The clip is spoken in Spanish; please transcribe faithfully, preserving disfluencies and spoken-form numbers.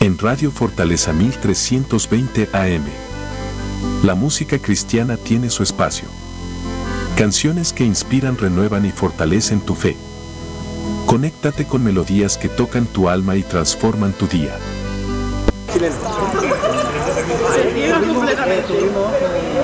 en Radio Fortaleza mil trescientos veinte A M. La música cristiana tiene su espacio. Canciones que inspiran, renuevan y fortalecen tu fe. Conéctate con melodías que tocan tu alma y transforman tu día. Se llega completamente.